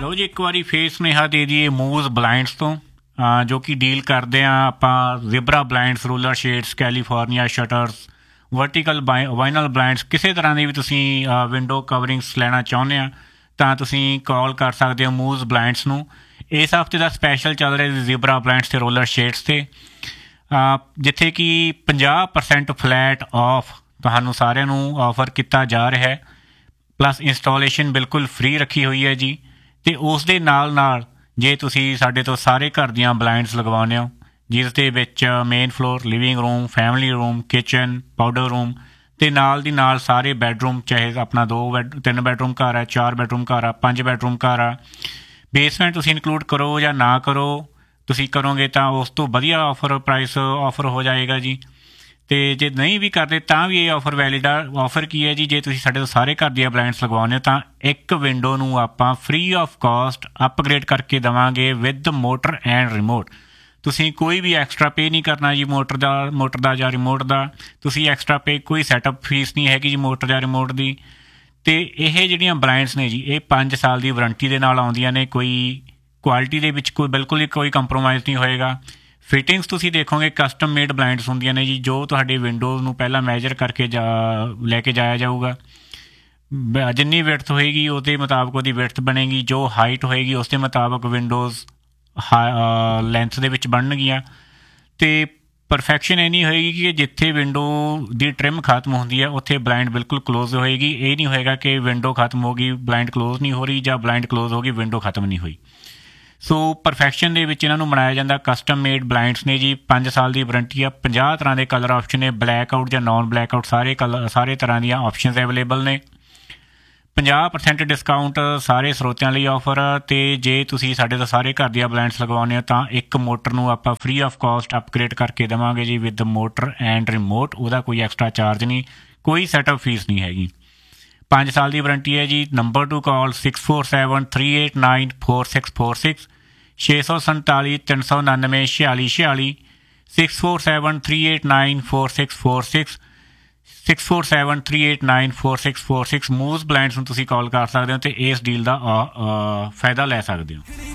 ਲਓ ਜੀ, ਇੱਕ ਵਾਰੀ ਫੇਰ ਸੁਨੇਹਾ ਦੇ ਦਈਏ ਮੂਵਜ਼ ਬਲਾਈਂਡਸ ਤੋਂ, ਜੋ ਕਿ ਡੀਲ ਕਰਦੇ ਹਾਂ ਆਪਾਂ ਜ਼ਿਬਰਾ blinds, rural shades, California ਸ਼ਟਰਸ, vertical ਵਾਈਨਲ blinds. ਕਿਸੇ ਤਰ੍ਹਾਂ ਦੀ ਵੀ ਤੁਸੀਂ ਵਿੰਡੋ ਕਵਰਿੰਗਸ ਲੈਣਾ ਚਾਹੁੰਦੇ ਆ ਤਾਂ ਤੁਸੀਂ ਕਾਲ ਕਰ ਸਕਦੇ ਹੋ ਮੂਵਜ਼ ਬਲਾਈਂਡਸ ਨੂੰ। ਇਸ ਹਫ਼ਤੇ ਦਾ ਸਪੈਸ਼ਲ ਚੱਲ ਰਿਹਾ ਜ਼ਿਬਰਾ ਬਲਾਈਂਡਸ ਅਤੇ ਰੋਲਰ ਸ਼ੇਡਸ 'ਤੇ, ਜਿੱਥੇ ਕਿ 50% ਫਲੈਟ ਆਫ ਤੁਹਾਨੂੰ ਸਾਰਿਆਂ ਨੂੰ ਆਫਰ ਕੀਤਾ ਜਾ ਰਿਹਾ ਹੈ, ਪਲੱਸ ਇੰਸਟਾਲੇਸ਼ਨ ਬਿਲਕੁਲ ਫ੍ਰੀ ਰੱਖੀ ਹੋਈ ਹੈ ਜੀ। ਅਤੇ ਉਸ ਦੇ ਨਾਲ ਨਾਲ ਜੇ ਤੁਸੀਂ ਸਾਡੇ ਤੋਂ ਸਾਰੇ ਘਰ ਦੀਆਂ ਬਲਾਈਂਡਸ ਲਗਵਾਉਂਦੇ ਹੋ, ਜਿਸ ਦੇ ਵਿੱਚ main floor, living room, family room, kitchen, powder room ਅਤੇ ਨਾਲ ਦੀ ਨਾਲ ਸਾਰੇ ਬੈਡਰੂਮ, ਚਾਹੇ ਆਪਣਾ 3 ਬੈਡਰੂਮ ਘਰ ਹੈ, 4 ਬੈਡਰੂਮ ਘਰ ਆ, 5 ਬੈਡਰੂਮ ਘਰ ਆ, ਬੇਸਮੈਂਟ ਤੁਸੀਂ ਇਨਕਲੂਡ ਕਰੋ ਜਾਂ ਨਾ ਕਰੋ, ਤੁਸੀਂ ਕਰੋਗੇ ਤਾਂ ਉਸ ਤੋਂ ਵਧੀਆ ਪ੍ਰਾਈਸ ਆਫਰ ਹੋ ਜਾਏਗਾ ਜੀ। ਅਤੇ ਜੇ ਨਹੀਂ ਵੀ ਕਰਦੇ ਤਾਂ ਵੀ ਇਹ ਆਫਰ ਵੈਲਿਡ ਆ। ਆਫਰ ਕੀ ਹੈ ਜੀ, ਜੇ ਤੁਸੀਂ ਸਾਡੇ ਤੋਂ ਸਾਰੇ ਘਰ ਦੀਆਂ ਬਲਾਈਂਡਸ ਲਗਵਾਉਂਦੇ ਹੋ ਤਾਂ ਇੱਕ ਵਿੰਡੋ ਨੂੰ ਆਪਾਂ ਫ੍ਰੀ ਆਫ ਕਾਸਟ ਅਪਗ੍ਰੇਡ ਕਰਕੇ ਦੇਵਾਂਗੇ ਵਿਦ ਮੋਟਰ ਐਂਡ ਰਿਮੋਟ। ਤੁਸੀਂ ਕੋਈ ਵੀ ਐਕਸਟਰਾ ਪੇ ਨਹੀਂ ਕਰਨਾ ਜੀ, ਮੋਟਰ ਦਾ ਜਾਂ ਰਿਮੋਟ ਦਾ। ਤੁਸੀਂ ਐਕਸਟਰਾ ਪੇ, ਕੋਈ ਸੈਟਅਪ ਫੀਸ ਨਹੀਂ ਹੈਗੀ ਜੀ ਮੋਟਰ ਜਾਂ ਰਿਮੋਟ ਦੀ। ਅਤੇ ਇਹ ਜਿਹੜੀਆਂ ਬਲਾਈਂਡਸ ਨੇ ਜੀ, ਇਹ 5 ਸਾਲ ਦੀ ਵਾਰੰਟੀ ਦੇ ਨਾਲ ਆਉਂਦੀਆਂ ਨੇ। ਕੋਈ ਕੁਆਲਿਟੀ ਦੇ ਵਿੱਚ ਬਿਲਕੁਲ ਹੀ ਕੋਈ ਕੰਪਰੋਮਾਈਜ਼ ਨਹੀਂ ਹੋਏਗਾ। ਫਿਟਿੰਗਸ ਤੁਸੀਂ ਦੇਖੋਗੇ ਕਸਟਮ ਮੇਡ ਬਲਾਈਂਡਸ ਹੁੰਦੀਆਂ ਨੇ ਜੀ, ਜੋ ਤੁਹਾਡੇ ਵਿੰਡੋਜ਼ ਨੂੰ ਪਹਿਲਾਂ ਮੈਜਰ ਕਰਕੇ ਲੈ ਕੇ ਜਾਇਆ ਜਾਊਗਾ। ਜਿੰਨੀ ਵਿਡਥ ਹੋਏਗੀ ਉਹਦੇ ਮੁਤਾਬਕ ਉਹਦੀ ਵਿਡਥ ਬਣੇਗੀ, ਜੋ ਹਾਈਟ ਹੋਏਗੀ ਉਸ ਦੇ ਮੁਤਾਬਕ ਵਿੰਡੋਜ਼ ਲੈਂਥ ਦੇ ਵਿੱਚ ਬਣਨਗੀਆਂ। ਅਤੇ ਪਰਫੈਕਸ਼ਨ ਇਹ ਨਹੀਂ ਹੋਏਗੀ ਕਿ ਜਿੱਥੇ ਵਿੰਡੋ ਦੀ ਟ੍ਰਿਮ ਖਤਮ ਹੁੰਦੀ ਹੈ ਉੱਥੇ ਬਲਾਈਂਡ ਬਿਲਕੁਲ ਕਲੋਜ਼ ਹੋਏਗੀ। ਇਹ ਨਹੀਂ ਹੋਏਗਾ ਕਿ ਵਿੰਡੋ ਖਤਮ ਹੋ ਗਈ, ਬਲਾਈਂਡ ਕਲੋਜ਼ ਨਹੀਂ ਹੋ ਰਹੀ, ਜਾਂ ਬਲਾਈਂਡ ਕਲੋਜ਼ ਹੋ ਗਈ, ਵਿੰਡੋ ਖਤਮ ਨਹੀਂ ਹੋਈ। ਸੋ ਪਰਫੈਕਸ਼ਨ ਦੇ ਵਿੱਚ ਇਹਨਾਂ ਨੂੰ ਬਣਾਇਆ ਜਾਂਦਾ। ਕਸਟਮ ਮੇਡ ਬਲਾਈਂਡਸ ਨੇ ਜੀ, 5 ਸਾਲ ਦੀ ਵਾਰੰਟੀ ਆ, 50 ਤਰ੍ਹਾਂ ਦੇ ਕਲਰ ਆਪਸ਼ਨ ਨੇ, ਬਲੈਕ ਆਊਟ ਜਾਂ ਨੋਨ ਬਲੈਕ ਆਊਟ, ਸਾਰੇ ਤਰ੍ਹਾਂ ਦੀਆਂ ਆਪਸ਼ਨਸ ਅਵੇਲੇਬਲ ਨੇ। 50% ਡਿਸਕਾਊਂਟ ਸਾਰੇ ਸਰੋਤਿਆਂ ਲਈ ਆਫਰ। ਅਤੇ ਜੇ ਤੁਸੀਂ ਸਾਡੇ ਤੋਂ ਸਾਰੇ ਘਰ ਦੀਆਂ ਬਲਾਈਂਡਸ ਲਗਵਾਉਂਦੇ ਹੋ ਤਾਂ ਇੱਕ ਮੋਟਰ ਨੂੰ ਆਪਾਂ ਫ੍ਰੀ ਆਫ ਕਾਸਟ ਅਪਗ੍ਰੇਡ ਕਰਕੇ ਦੇਵਾਂਗੇ ਜੀ ਵਿਦ ਮੋਟਰ ਐਂਡ ਰਿਮੋਟ। ਉਹਦਾ ਕੋਈ ਐਕਸਟਰਾ ਚਾਰਜ ਨਹੀਂ, ਕੋਈ ਸੈਟਅਪ ਫੀਸ ਨਹੀਂ ਹੈਗੀ। 5 ਸਾਲ ਦੀ ਵਾਰੰਟੀ ਹੈ ਜੀ। ਨੰਬਰ ਟੂ ਕਾਲ 6473894646, 647 399 4646, 6473894646, 6473894646। ਮੂਵਜ਼ ਬਲਾਈਂਡਸ ਨੂੰ ਤੁਸੀਂ ਕਾਲ ਕਰ ਸਕਦੇ ਹੋ ਅਤੇ ਇਸ ਡੀਲ ਦਾ ਫਾਇਦਾ ਲੈ ਸਕਦੇ ਹੋ।